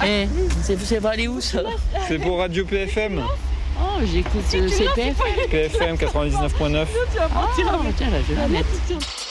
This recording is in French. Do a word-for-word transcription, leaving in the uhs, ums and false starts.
Eh, c'est pas aller où ça? C'est pour Radio P F M. Oh, j'écoute euh, C P F. P F M quatre-vingt-dix-neuf point neuf. Ah, tiens, là, je vais la mettre.